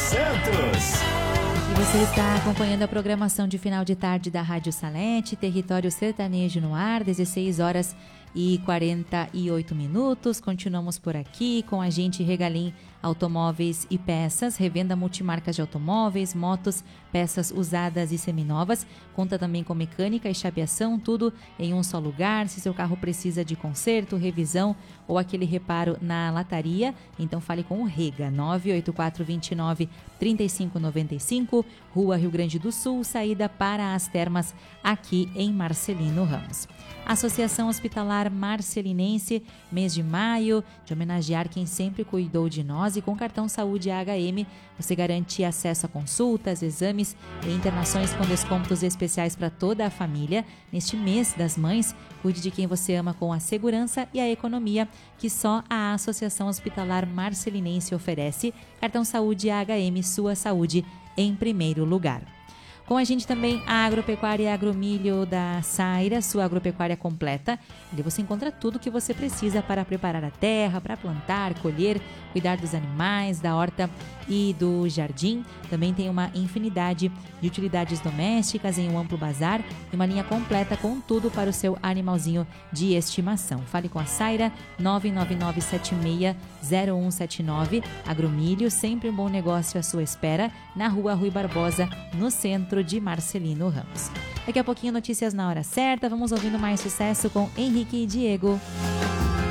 Santos. E você está acompanhando a programação de final de tarde da Rádio Salete, Território Sertanejo no ar, 16 horas e 48 minutos. Continuamos por aqui com a gente Regalim Automóveis e Peças, revenda multimarcas de automóveis, motos, peças usadas e seminovas. Conta também com mecânica e chapeação, tudo em um só lugar. Se seu carro precisa de conserto, revisão ou aquele reparo na lataria, então fale com o Rega, 98429-3595, Rua Rio Grande do Sul, saída para as Termas, aqui em Marcelino Ramos. Associação Hospitalar Marcelinense, mês de maio, de homenagear quem sempre cuidou de nós, e com cartão Saúde HM você garante acesso a consultas, exames e internações com descontos especiais para toda a família. Neste mês das mães, cuide de quem você ama com a segurança e a economia que só a Associação Hospitalar Marcelinense oferece. Cartão Saúde HM, sua saúde em primeiro lugar. Com a gente também a Agropecuária Agromilho da Saira, sua agropecuária completa. Ali você encontra tudo o que você precisa para preparar a terra, para plantar, colher, cuidar dos animais, da horta e do jardim. Também tem uma infinidade de utilidades domésticas em um amplo bazar e uma linha completa com tudo para o seu animalzinho de estimação. Fale com a Saira, 999760179. Agromilho, sempre um bom negócio à sua espera, na Rua Rui Barbosa, no centro de Marcelino Ramos. Daqui a pouquinho notícias na hora certa, vamos ouvindo mais sucesso com Henrique e Diego.